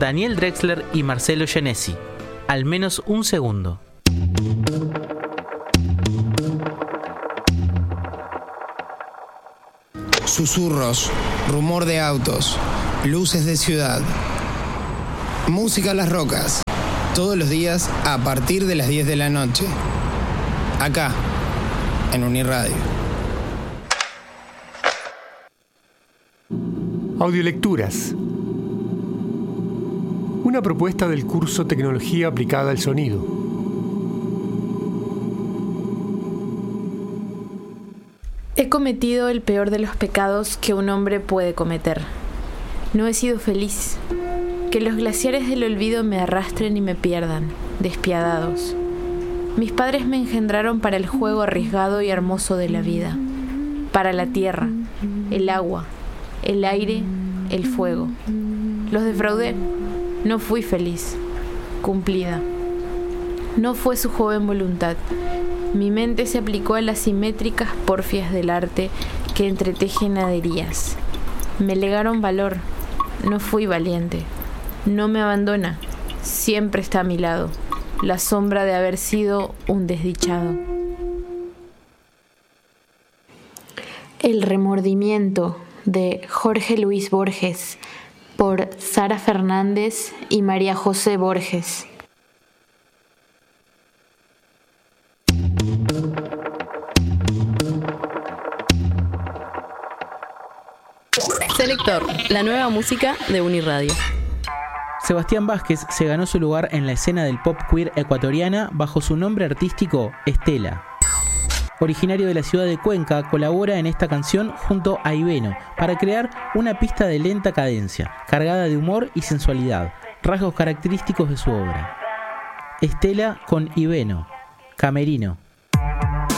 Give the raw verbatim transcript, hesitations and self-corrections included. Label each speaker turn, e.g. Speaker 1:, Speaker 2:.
Speaker 1: Daniel Drexler y Marcelo Genesi. Al menos un segundo.
Speaker 2: Susurros, rumor de autos, luces de ciudad. Música a las rocas. Todos los días a partir de las diez de la noche. Acá, en Uniradio.
Speaker 3: Audiolecturas. Una propuesta del curso Tecnología aplicada al sonido.
Speaker 4: He cometido el peor de los pecados que un hombre puede cometer. No he sido feliz. Que los glaciares del olvido me arrastren y me pierdan, despiadados. Mis padres me engendraron para el juego arriesgado y hermoso de la vida, para la tierra, el agua, el aire, el fuego. Los defraudé. No fui feliz, cumplida. No fue su joven voluntad. Mi mente se aplicó a las simétricas porfias del arte que entretejen naderías. Me legaron valor. No fui valiente. No me abandona. Siempre está a mi lado. La sombra de haber sido un desdichado. El remordimiento de Jorge Luis Borges por Sara Fernández y María José Borges.
Speaker 5: Selector, la nueva música de Uniradio.
Speaker 1: Sebastián Vázquez se ganó su lugar en la escena del pop queer ecuatoriana bajo su nombre artístico Estela. Originario de la ciudad de Cuenca, colabora en esta canción junto a Iveno para crear una pista de lenta cadencia, cargada de humor y sensualidad, rasgos característicos de su obra. Estela con Iveno, Camerino.